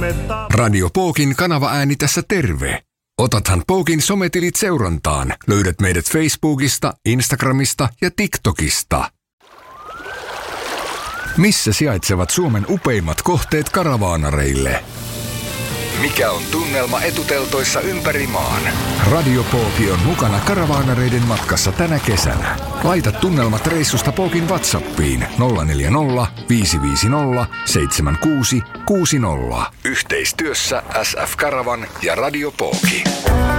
Radio Pookin kanavaääni tässä terve. Otathan Pookin sometilit seurantaan. Löydät meidät Facebookista, Instagramista ja TikTokista. Missä sijaitsevat Suomen upeimmat kohteet karavaanareille? Mikä on tunnelma etuteltoissa ympäri maan? Radio Pooki on mukana karavaanareiden matkassa tänä kesänä. Laita tunnelmat reissusta Pookin WhatsAppiin 040 550 7660. Yhteistyössä SF Karavan ja Radio Pooki.